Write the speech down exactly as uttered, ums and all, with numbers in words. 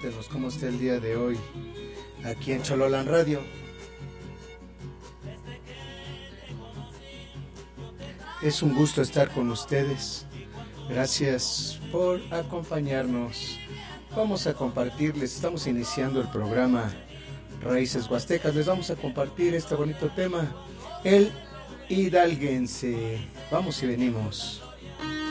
Cuéntenos cómo está el día de hoy aquí en Chololan Radio. Es un gusto estar con ustedes. Gracias por acompañarnos. Vamos a compartirles, estamos iniciando el programa Raíces Huastecas. Les vamos a compartir este bonito tema, el hidalguense. Vamos y venimos.